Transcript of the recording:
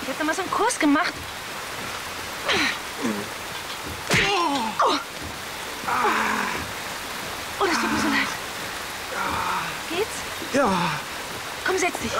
Ich hab da mal so einen Kurs gemacht. Oh, das tut mir so leid. Geht's? Ja. Komm, setz dich.